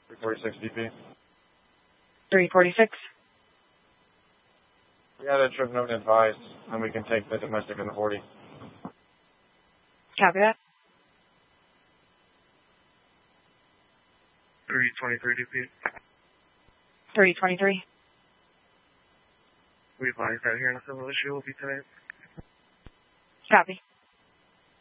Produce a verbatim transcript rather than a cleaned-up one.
three forty-six D P. three forty-six. We had a trip note advised, and we can take the domestic in the forty. Copy that. three twenty-three D P. three twenty-three. We advise that here in a civil issue will be tonight. Copy.